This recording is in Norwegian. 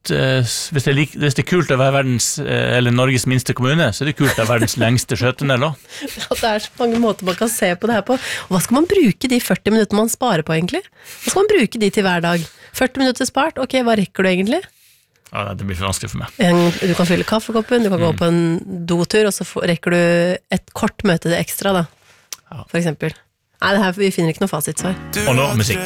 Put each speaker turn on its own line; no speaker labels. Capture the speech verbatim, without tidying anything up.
at uh, hvis, det er lik, hvis det er kult å være verdens, uh, eller Norges minste kommune, så er det kult å være verdens lengste skjøttunnel også.
Ja, det er så mange måter man kan se på det her på. Og hva skal man bruke de førti minutter man sparer på egentlig? Hva skal man bruke de til hver dag? førti minutter spart, ok, hva rekker du egentlig?
Ja, det blir for vanskelig for meg.
En, du kan fylle kaffekoppen, du kan mm. gå på en dotur, og så får, rekker du et kort møte det ekstra da, ja. For eksempel. Nei, det her, vi finner ikke noe fasitsvar.
Og nå musikk.